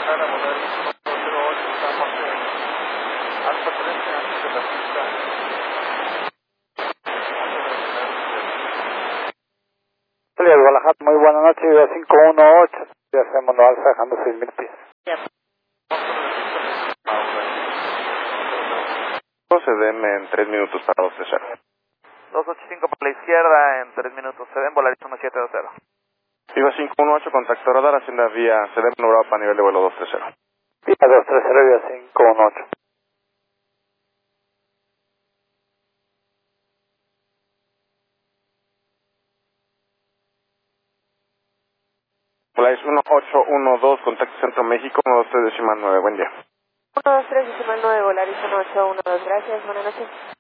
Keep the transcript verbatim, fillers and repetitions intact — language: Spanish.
Guadalajara, muy buenas noches, Viva cinco uno ocho, ya hacemos no alza dejando seis mil pies. Procedeme en tres minutos para dos cero. dos ochenta y cinco para la izquierda en tres minutos, se ven Volaris uno siete dos cero. Viva cinco uno ocho, contacto radar, hacienda vía, se debe nombrado para nivel de vuelo dos tres cero. Viva dos tres cero, Viva cinco uno ocho. Volaris uno ocho uno dos, contacto Centro México, uno dos tres decimal nueve, buen día. uno dos tres decimal nueve, Volaris uno ocho uno dos, gracias, buenas noches.